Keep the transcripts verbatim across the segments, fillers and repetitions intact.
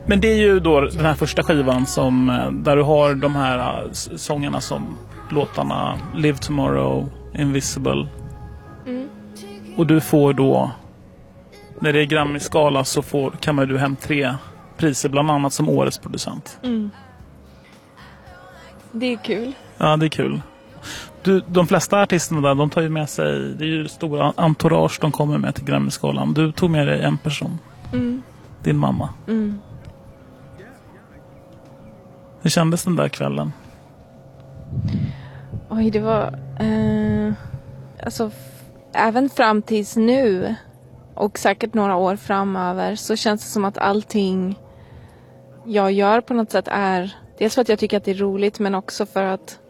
Men det är ju då den här första skivan som, där du har de här sångerna som låtarna Live Tomorrow, Invisible. Mm. Och du får då, när det är Grammy-skala så får, kan man du hem tre priser, bland annat som årets producent. Mm. Det är kul. Ja, det är kul. Du, de flesta artisterna där, de tar ju med sig, det är ju stora entourage de kommer med till Grammy-skalan. Du tog med dig en person. Mm. Din mamma. Mm. Hur kändes den där kvällen? Oj, det var... Eh, alltså, f- även fram tills nu och säkert några år framöver så känns det som att allting jag gör på något sätt är... Dels för att jag tycker att det är roligt, men också för att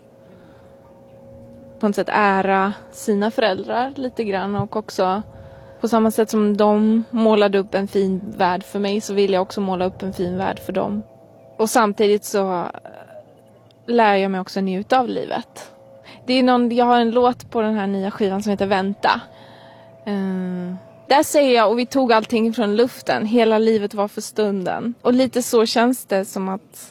på något sätt ära sina föräldrar lite grann. Och också på samma sätt som de målade upp en fin värld för mig så vill jag också måla upp en fin värld för dem. Och samtidigt så lär jag mig också njuta av livet. Det är någon, jag har en låt på den här nya skivan som heter Vänta. Uh, där säger jag, och vi tog allting från luften. Hela livet var för stunden. Och lite så känns det som att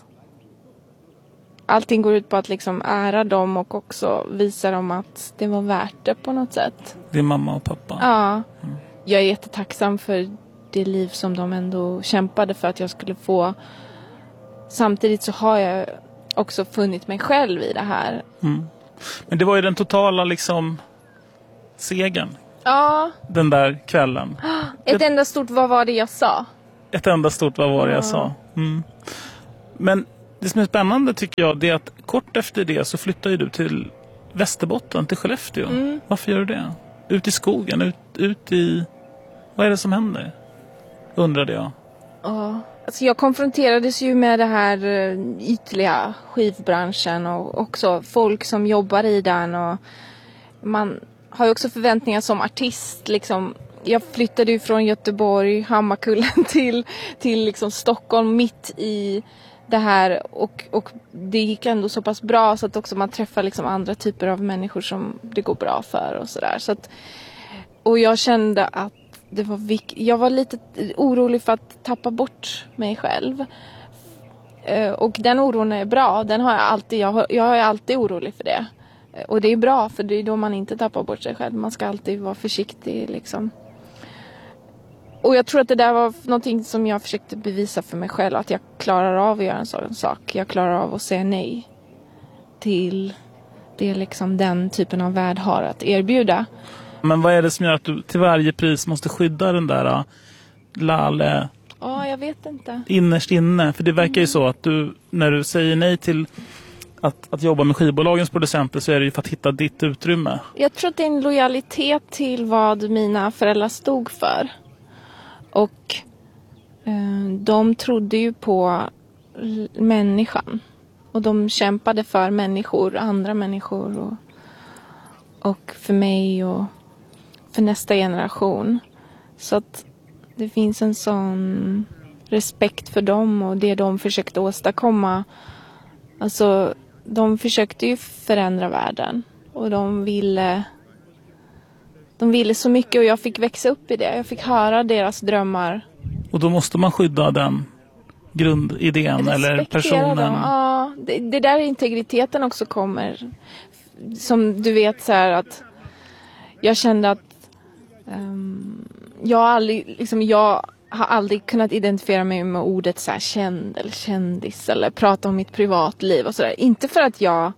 allting går ut på att liksom ära dem och också visa dem att det var värt det på något sätt. Din mamma och pappa. Ja. Mm. Jag är jättetacksam för det liv som de ändå kämpade för att jag skulle få. Samtidigt så har jag också funnit mig själv i det här. Mm. Men det var ju den totala liksom segern. Ja. Den där kvällen. Ett, Ett enda stort vad var det jag sa? Ett enda stort vad var det ja. jag sa. Mm. Men det som är spännande tycker jag, det är att kort efter det så flyttar ju du till Västerbotten, till Skellefteå. Mm. Varför gör du det? Ut i skogen, ut, ut i... Vad är det som händer? Undrade jag. Ja. Alltså jag konfronterades ju med det här ytliga skivbranschen och också folk som jobbar i den. Och man har ju också förväntningar som artist. Liksom. Jag flyttade ju från Göteborg, Hammarkullen till, till liksom Stockholm mitt i det här. Och, och det gick ändå så pass bra så att också man träffar liksom andra typer av människor som det går bra för och sådär. Så att, och jag kände att det var vik- jag var lite orolig för att tappa bort mig själv. Uh, och den oron är bra. Den har jag alltid. Jag, har, jag är alltid orolig för det. Uh, och det är bra för det är då man inte tappar bort sig själv. Man ska alltid vara försiktig liksom. Och jag tror att det där var någonting som jag försökte bevisa för mig själv. Att jag klarar av att göra en sån sak. Jag klarar av att säga nej till det liksom den typen av värld har att erbjuda. Men vad är det som gör att du till varje pris måste skydda den där uh, Lale? Ja, jag vet inte. Innerst inne. För det verkar mm. ju så att du, när du säger nej till att, att jobba med skivbolagens producenter så är det ju för att hitta ditt utrymme. Jag tror att det är en lojalitet till vad mina föräldrar stod för. Och eh, de trodde ju på l- människan. Och de kämpade för människor, andra människor. Och, och för mig och för nästa generation. Så att det finns en sån respekt för dem och det de försökte åstadkomma. Alltså, de försökte ju förändra världen. Och de ville... De ville så mycket och jag fick växa upp i det. Jag fick höra deras drömmar. Och då måste man skydda den grundidén eller personen. Dem. Ja, det, det där integriteten också kommer. Som du vet så här att jag kände att um, jag, aldrig, liksom, jag har aldrig kunnat identifiera mig med ordet så här känd eller kändis eller prata om mitt privatliv och sådär. Inte för att jag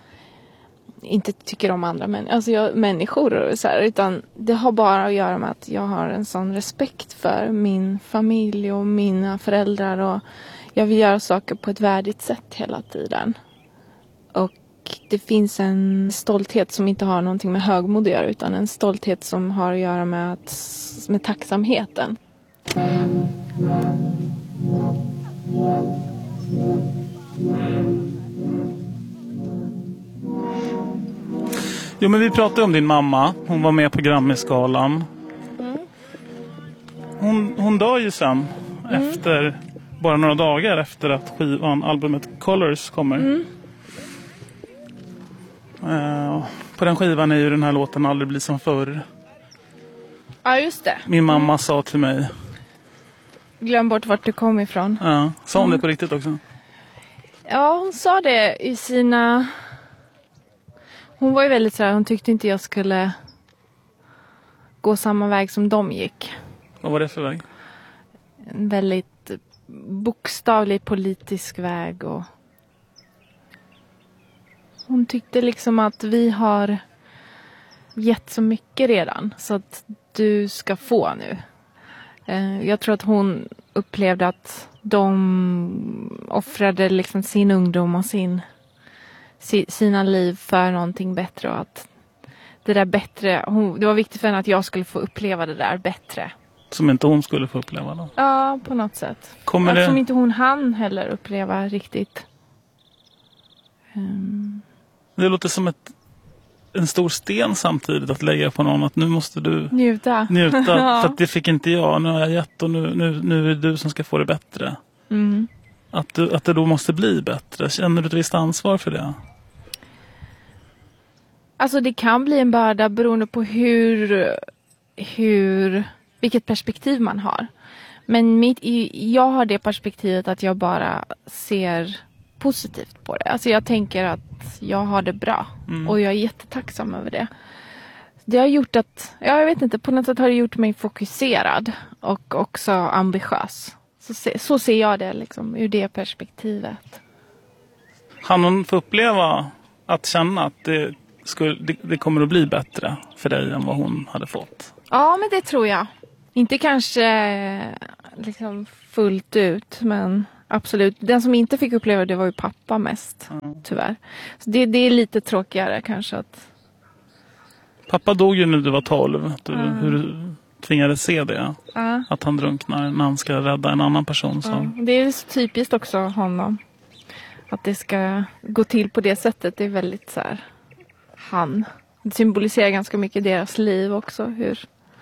inte tycker om andra män, alltså jag, människor och så här, utan det har bara att göra med att jag har en sån respekt för min familj och mina föräldrar och jag vill göra saker på ett värdigt sätt hela tiden. Och det finns en stolthet som inte har någonting med högmod att göra utan en stolthet som har att göra med, att, med tacksamheten. Jo, men vi pratade om din mamma. Hon var med på Grammy-skalan. Mm. Hon, hon dör ju sen. Mm. Efter, bara några dagar efter att skivan, albumet Colors kommer. Mm. Uh, på den skivan är ju den här låten Aldrig bli som förr. Ja, just det. Min mamma mm. sa till mig glöm bort vart du kom ifrån. Ja, sa hon mm. det på riktigt också? Ja, hon sa det i sina... Hon var ju väldigt så här, hon tyckte inte jag skulle gå samma väg som de gick. Vad var det för väg? En väldigt bokstavlig politisk väg. Och hon tyckte liksom att vi har gett så mycket redan. Så att du ska få nu. Jag tror att hon upplevde att de offrade liksom sin ungdom och sin, sina liv för någonting bättre. Och att det där bättre, hon, det var viktigt för henne att jag skulle få uppleva det där bättre. Som inte hon skulle få uppleva då? Ja, på något sätt. Kommer det... Som inte hon hann heller uppleva riktigt. Um... Det låter som ett, en stor sten samtidigt att lägga på någon. Att nu måste du njuta. njuta ja. För att det fick inte jag. Nu har jag gett och nu, nu, nu är det du som ska få det bättre. Mm. Att, du, att det då måste bli bättre. Känner du ett visst ansvar för det? Alltså det kan bli en börda beroende på hur, hur, vilket perspektiv man har. Men mitt, jag har det perspektivet att jag bara ser positivt på det. Alltså jag tänker att jag har det bra. Mm. Och jag är jättetacksam över det. Det har gjort att, ja, jag vet inte, på något sätt har det gjort mig fokuserad. Och också ambitiös. Så, se, så ser jag det liksom ur det perspektivet. Han hon få uppleva att känna att det, skulle, det, det kommer att bli bättre för dig än vad hon hade fått? Ja, men det tror jag. Inte kanske liksom fullt ut, men absolut. Den som inte fick uppleva det var ju pappa mest, mm. tyvärr. Så det, det är lite tråkigare kanske att... Pappa dog ju när du var tolv. Att du, mm. Hur du tvingades se det. Mm. Att han drunknar när han ska rädda en annan person. Som... Mm. Det är så typiskt också honom. Att det ska gå till på det sättet. Det är väldigt så här... Han. Det symboliserar ganska mycket deras liv också. Hur...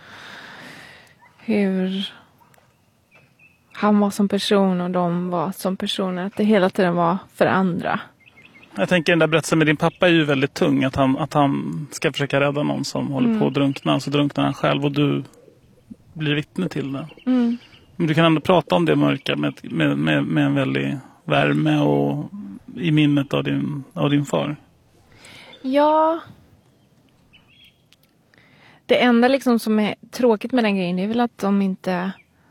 Hur... Han var som person och de var som personer. Att det hela tiden var för andra. Jag tänker den där berättelsen med din pappa är ju väldigt tung. Att han, att han ska försöka rädda någon som mm. håller på att drunkna. Så drunknar han själv och du blir vittne till det. Mm. Men du kan ändå prata om det mörka med, med, med, med en väldig värme och i minnet av din, av din far. Ja. Det enda liksom som är tråkigt med den grejen är väl att de inte...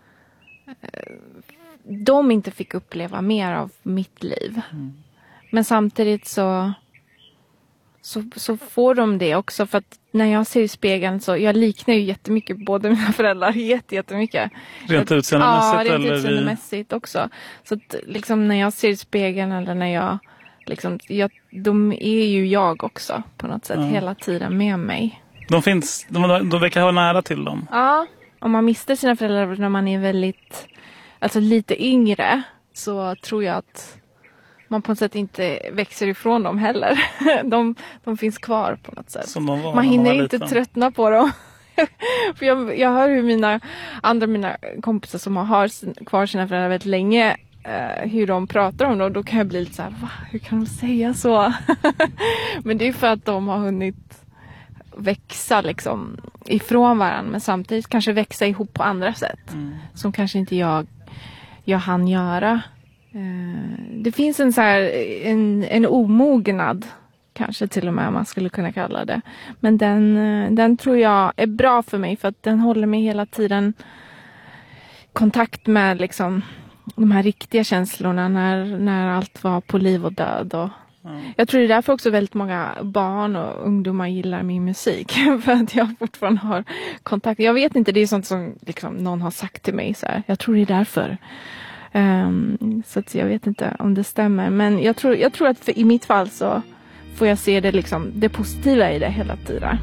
De inte fick uppleva mer av mitt liv. Mm. Men samtidigt så, så så får de det också. För att när jag ser i spegeln så... Jag liknar ju jättemycket båda mina föräldrar. Jätte, jättemycket. Rent utseendemässigt? Ja, rent utseendemässigt också. Så att liksom när jag ser i spegeln eller när jag... Liksom, jag de är ju jag också på något sätt. Ja. Hela tiden med mig. De finns... De, de verkar ha nära till dem. Ja. Om man mister sina föräldrar när man är väldigt... Alltså lite yngre. Så tror jag att... Man på något sätt inte växer ifrån dem heller. De, de finns kvar på något sätt. Som de var, man hinner inte liten. tröttna på dem. För jag, jag hör hur mina andra mina kompisar som har kvar sina föräldrar väldigt länge, eh, hur de pratar om dem. Då kan jag bli lite så här, va? Hur kan de säga så? Men det är för att de har hunnit växa liksom ifrån varandra. Men samtidigt kanske växa ihop på andra sätt. Mm. Som kanske inte jag, jag hann göra. Det finns en så här, en, en omognad kanske till och med man skulle kunna kalla det. Men den, den tror jag är bra för mig för att den håller mig hela tiden kontakt med liksom de här riktiga känslorna när, när allt var på liv och död. Och mm. Jag tror det är därför också väldigt många barn och ungdomar gillar min musik. För att jag fortfarande har kontakt. Jag vet inte, det är sånt som liksom någon har sagt till mig så här. Jag tror det är därför. Um, så att jag vet inte om det stämmer. Men jag tror, jag tror att för, i mitt fall så får jag se det, liksom, det positiva i det hela tiden.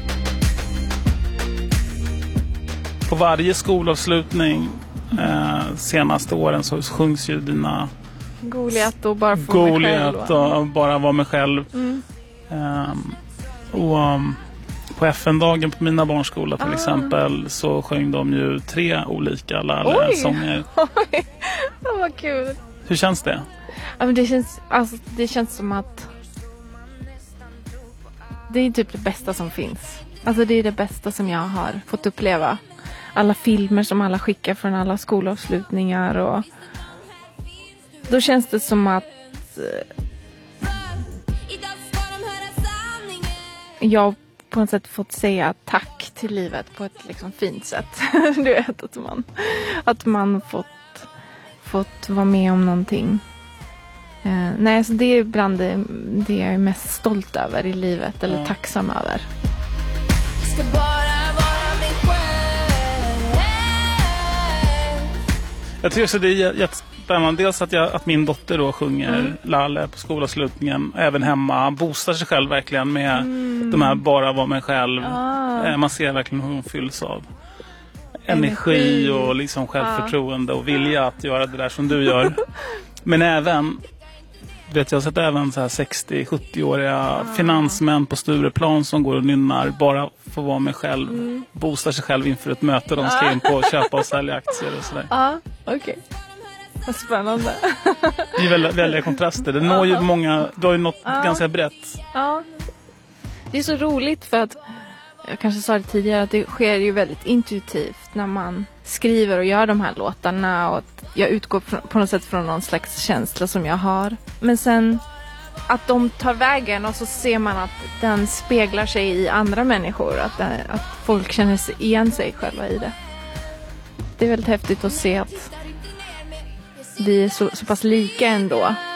På varje skolavslutning eh, senaste åren så sjungs ju dina Goliat och bara få mig själv. Goliat och bara vara mig själv. Mm. Um, och um, på F N-dagen på mina barnskola till ah. exempel så sjöng de ju tre olika lärare-sånger. Oj, det var kul. Hur känns det? Ja, men det, känns, alltså, det känns som att det är typ det bästa som finns. Alltså det är det bästa som jag har fått uppleva. alla filmer som alla skickar från alla skolavslutningar. Och då känns det som att jag på något sätt fått säga tack till livet på ett liksom fint sätt. Du vet, att man, att man fått, fått vara med om någonting. Eh, nej, så det är bland det, det jag är mest stolt över i livet, eller ja. tacksam över. Ska bara vara mig själv. Jag tycker så det är jättespännande. Dels att, jag, att min dotter då sjunger mm. Lalle på skolavslutningen, även hemma, boostar sig själv verkligen med mm. de här bara vara mig själv. Ah. Man ser verkligen hur hon fylls av energi, energi och liksom självförtroende ah. och vilja att göra det där som du gör. Men även, vet jag har sett även så här sextio-sjuttio-åriga ah. finansmän på Stureplan som går och nynnar, bara får vara med själv, mm. boostar sig själv inför ett möte de ska in på och köpa och sälja aktier och sådär. Ja, ah, okej. Okay. Vad spännande. Det är väldigt, väldigt kontraster. Det når ju många, du har ju nått ah. ganska brett. Ja. Det är så roligt för att, jag kanske sa det tidigare, att det sker ju väldigt intuitivt när man skriver och gör de här låtarna, och att jag utgår på något sätt från någon slags känsla som jag har. Men sen att de tar vägen och så ser man att den speglar sig i andra människor, att, den, att folk känner sig igen sig själva i det. Det är väldigt häftigt att se att vi är så, så pass lika ändå.